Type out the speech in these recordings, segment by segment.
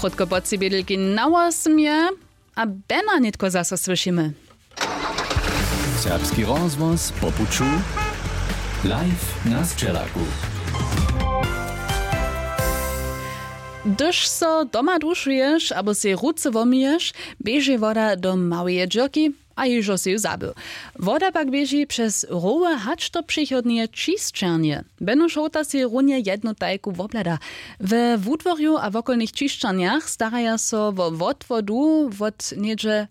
Krótko pod sobie wielki nałasmie, a Bena nitko zase słyszymy. Serbski rozvoz po puču live na Sčelaku. Gdyż so doma duszujesz, albo si ruce womijesz, bieży woda do małej dżoki, a już si ju zabył. Woda pak bieži przez rowe hacz do przychodnie čisčernje. Beno šota si runie jednu tajku woblada. W wudworju a w okolnych čiščarniach staraja so wo wodwodu wod niedzie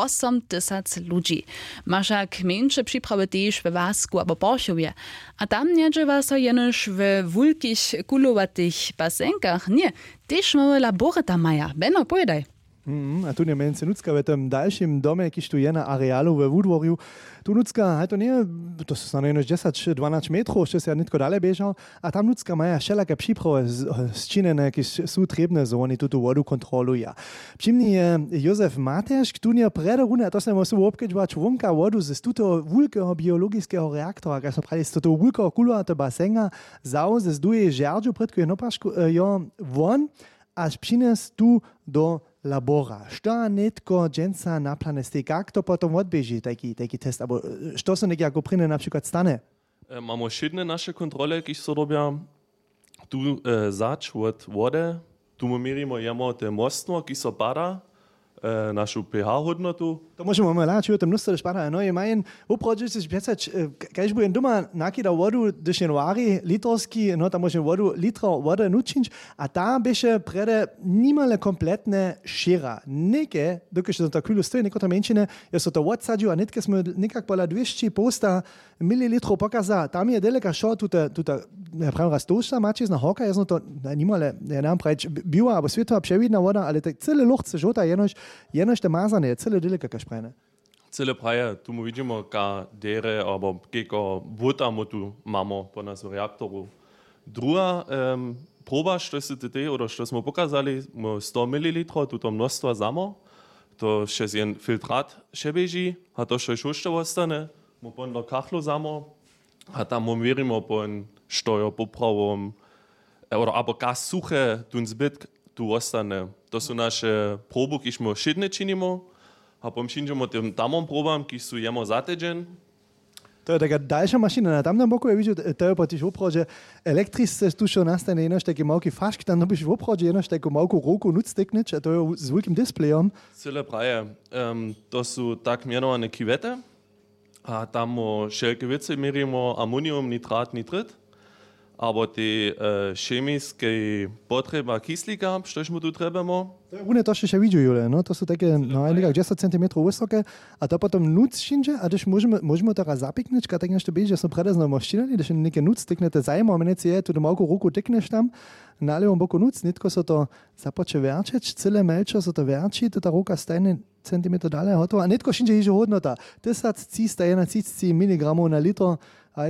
80 ludzi. Maszak mniejsze przyprawy też we Wasku albo Porchowie. A tam nie dziewa so jenoż w wulkich kulowatych basenkach. Nie, też małe labory tam maja. Beno, pojedaj. A tu nie między nucka w tym dalszym domie, jakiś tu je na arealu we Wudworju. Tu nucka, to nie, to są na 10-12 metrów, jeszcze się nitko dalej bieżał, a tam nucka maja wszelakie przyprawy zczynene, jakieś są trebne, so oni tu wodę kontrolują. Przymni Józef Matesz, który prederune, a to się musi obkedźwać wonka wodu z tuto wulkego biologicznego reaktora, jak są prawie z tuto wulkego kulowatego basena, zał ze zduje żerdziu, predkuje nopaszku, won, aż przynes tu do labora. Što netko dženca naplane ste? Kak to potom odbeži, taki test? Abo što se nekako prine na przykład stane? Mamy šedne naše kontrole, ki so robia. Tu zač od vode, tu my merimo jemo te mostno, ki so pada, našu pH-hodnotu. To możemy malać, o tym mnóstwo też pada. No i mają, uprodzić się pisać, když budem doma nakida wodu do januari litrowski, no tam możemy wodu litra wody nučić, a ta będzie prede nimale kompletne šera. Neke, dokud to tak stojí, neko to menšine, ja so to odsadil, a netke smo nekak pola 200 posta mililitrov pokaza. Tam je deleka šo, tuta, ja pravim rastošta, mačiz na hoka, jasno to nimale, ja nam pravič, biła, abo svjetová převidna voda, ale tak celé lochce žota, jenož te mazane, celé deleka kašprajne. Cele praje, tu mu widzimy, ka dere, albo keko woda mu tu mamo po nas v reaktoru. Druga proba, što se te, oder što smo pokazali, 100 ml, tuto množstvo zamo, to še jen filtrat še beži, a to še šušte ostane, mu pon do kachlu zamo, a tam mu verimo pon štojo popravom, oder abo kas suche, tun zbyt tu ostane. To su naše probu, ki smo šedne činimo, a pomšinžemo tem tamom probam, ki su jemo za tydzień. To je taka dalsza maszyna, na tamtym boku ja widzę, to je potiž v oprodzie elektrisce tu šo nastane jenož taki małki fašk, tam dobiš v oprodzie jenož taką małku ruku nucteknič, a to je z wielkim displejom. Cele praje, to su tak mianowane kiwete, a tam wszelkie wice merimo amonium, nitrat, nitrit, aber te chemijskie potreba kislika, štož mu tu trebamo. One to še widzą, Jule, no to są takie no nekak 10 cm wysokie, a to potom nuc šinže, a když możemy teraz zapiknąć, tak nešto bieži, že są predezno moštinali, když neke nuc tyknete zajmo, a menec je, tu do małku ruku tykneš tam, na levom boku nuc, nitko so to započe verčeč, cele melčo so to verči, to ta ruka stajne centimeter dalej, hotovo, a nitko šinže hiže hodnota, 10 mg na litr, a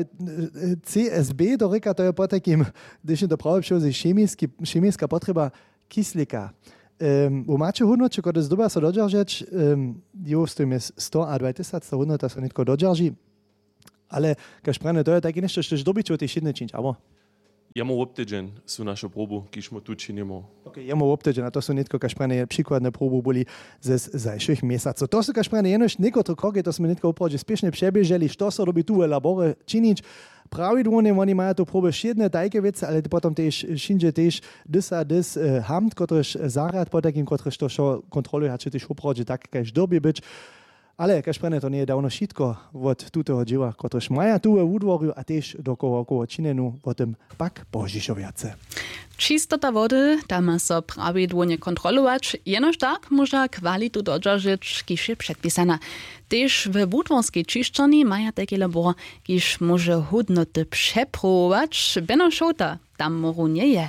CSB to reka, to je po takim, když je to prawie pšel, chemijska potreba kislika. U macie hodnocie, kiedy zdoba się dodżarzyć, jo z tym jest 100 a 20, to hodnota się nitko dodżarży, ale każ to je takie nešto, że zdobić o tej szydne czynić, albo? Jemo ob tydzień su naše probu, ki smo tu činimo. Okay, jemo ob tydzień, a to są nitko każ przykładne probu byli ze zajszych miesaców. To są każ jenoż niekotro kroki, to jsme nitko uprodzie spiesznie przebieżeli, što se robi tu w labory czynić. Prawidłownie oni mają tu próby jedne tajke wiece, ale potem też wszędzie też dys hamt, któryż zarad po takim, któryż to kontroluje, czy też uprodzie tak każ dobie być. Ale każ to nie jest dawno wszystko od tutego dzieła, któryż mają tu w Wudworju, a też dokoło czynenu o tym pak pożiszowiace. Čistota wody, tam ma so prawidłownie kontrolować, jenoż tak można kwalitu dodżarzyć, kiż je przedpisana. Też w wudworskiej čiščarni mają takie labor, kiż może hodnoty przeprować. Beno Šota tam moru nie je.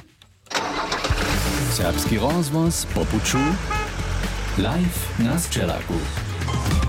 Serbski rozvoz po puču live na Sčelaku.